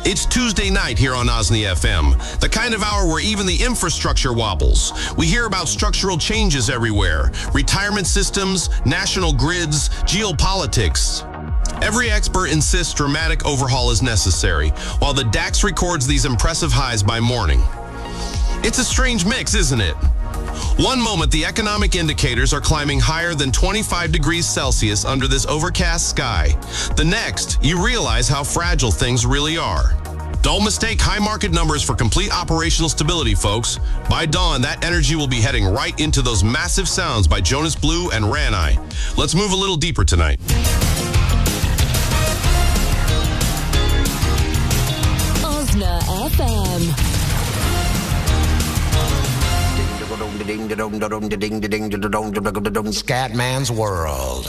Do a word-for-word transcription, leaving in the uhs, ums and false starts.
It's Tuesday night here on Osney F M, the kind of hour where even the infrastructure wobbles. We hear about structural changes everywhere, retirement systems, national grids, geopolitics. Every expert insists dramatic overhaul is necessary, while the DAX records these impressive highs by morning. It's a strange mix, isn't it? One moment, the economic indicators are climbing higher than twenty-five degrees Celsius under this overcast sky. The next, you realize how fragile things really are. Don't mistake high market numbers for complete operational stability, folks. By dawn, that energy will be heading right into those massive sounds by Jonas Blue and Ranai. Let's move a little deeper tonight. Osna F M. Scatman's World.